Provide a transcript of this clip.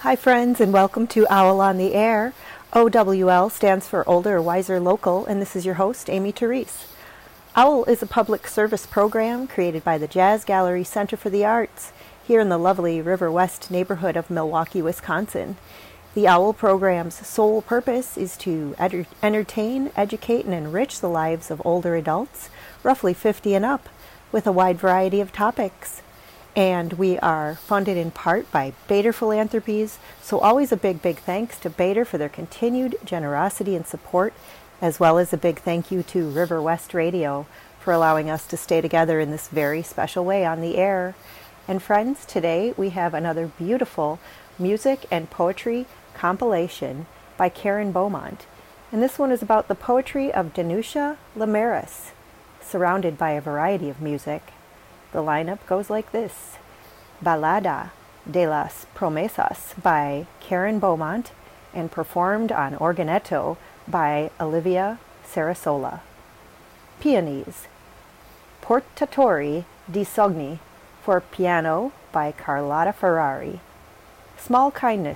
Hi friends, and welcome to Owl on the Air. OWL stands for Older, Wiser, Local, and this is your host, Amy Therese. OWL is a public service program created by the Jazz Gallery Center for the Arts here in the lovely River West neighborhood of Milwaukee, Wisconsin. The OWL program's sole purpose is to entertain, educate, and enrich the lives of older adults, roughly 50 and up, with a wide variety of topics. And we are funded in part by Bader Philanthropies, so always a big thanks to Bader for their continued generosity and support, as well as a big thank you to River West Radio for allowing us to stay together in this very special way on the air. And friends, today we have another beautiful music and poetry compilation by Karen Beaumont. And this one is about the poetry of Danusha Lamaris, surrounded by a variety of music. The lineup goes like this: Balada de las Promesas by Karen Beaumont and performed on organetto by Olivia Sarasola. Peonies, Portatori di Sogni for piano by Carlotta Ferrari. Small Kindness